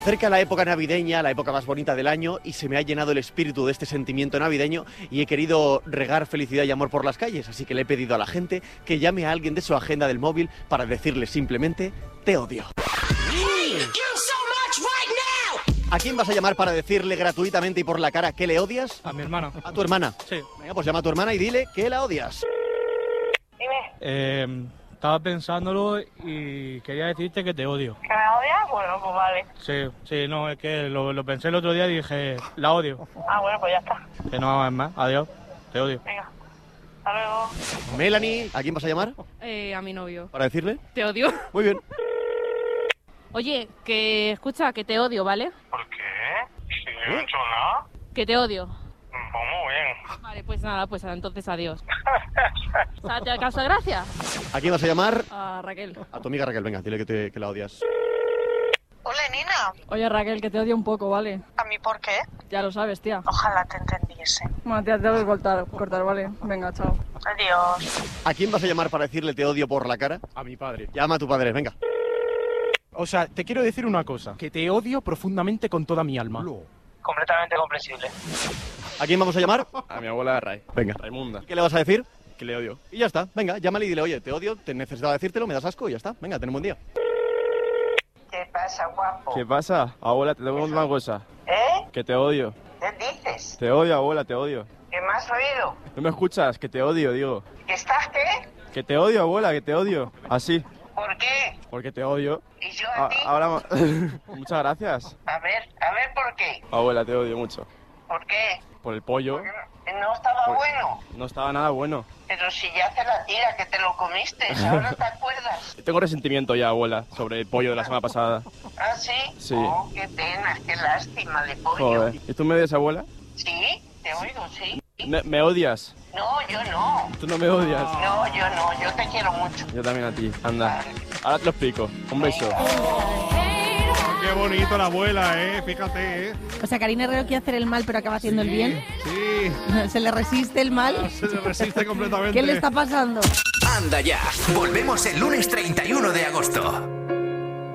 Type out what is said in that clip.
Cerca la época navideña, la época más bonita del año, y se me ha llenado el espíritu de este sentimiento navideño y he querido regar felicidad y amor por las calles, así que le he pedido a la gente que llame a alguien de su agenda del móvil para decirle simplemente te odio. ¿A quién vas a llamar para decirle gratuitamente y por la cara que le odias? A mi hermana. ¿A tu hermana? Sí. Venga, pues llama a tu hermana y dile que la odias. Dime. Estaba pensándolo y quería decirte que te odio. ¿Que me odias? Bueno, pues vale. Sí, no, es que lo pensé el otro día y dije, la odio. Ah, bueno, pues ya está. Que no es más, adiós, te odio. Venga, hasta luego. Melanie, ¿a quién vas a llamar A mi novio. para decirle? Te odio. Muy bien. Oye, que escucha, que te odio, ¿vale? ¿Por qué? Si yo no he hecho nada. Que te odio. Pues muy bien. Vale, pues nada, pues entonces adiós. O sea, ¿te causa gracia? ¿A quién vas a llamar? A Raquel. A tu amiga Raquel, venga, dile que la odias. Hola, nena. Oye, Raquel, que te odio un poco, ¿vale? ¿A mí por qué? Ya lo sabes, tía. Ojalá te entendiese. Bueno, tía, te tengo que cortar, ¿vale? Venga, chao. Adiós. ¿A quién vas a llamar para decirle te odio por la cara? A mi padre. Llama a tu padre, venga. O sea, te quiero decir una cosa, que te odio profundamente con toda mi alma. Completamente comprensible. ¿A quién vamos a llamar? A mi abuela Ray. Venga. Raimunda. ¿Qué le vas a decir? Que le odio. Y ya está, venga, llámale y dile, oye, te odio, te necesitaba decírtelo, me das asco y ya está. Venga, ten un buen día. ¿Qué pasa, guapo? ¿Qué pasa? Abuela, te tengo una cosa. ¿Eh? Que te odio. ¿Qué dices? Te odio, abuela, te odio. ¿Qué me has oído? ¿No me escuchas? Que te odio, digo. ¿Que estás qué? Que te odio, abuela, que te odio. Así. ¿Por qué? Porque te odio. ¿Y yo a ti? Ahora... Muchas gracias. A ver por qué. Abuela, te odio mucho. ¿Por qué? Por el pollo. No estaba bueno. No estaba nada bueno. Pero si ya hace la tira que te lo comiste, ¿ahora te acuerdas? Tengo resentimiento ya, abuela, sobre el pollo de la semana pasada. ¿Ah, sí? Sí. Oh, qué pena, qué lástima de pollo. Joder. ¿Y tú me odias, abuela? ¿Sí? ¿Te oigo, sí? ¿Me odias? No, yo no. ¿Tú no me odias? No, yo te quiero mucho. Yo también a ti. Anda. Ahora te lo explico. Un beso. Qué bonito la abuela, fíjate, O sea, Karina Herrero quiere hacer el mal, pero acaba haciendo el bien. Sí. ¿Se le resiste el mal? Se le resiste completamente. ¿Qué le está pasando? Anda ya, volvemos el lunes 31 de agosto.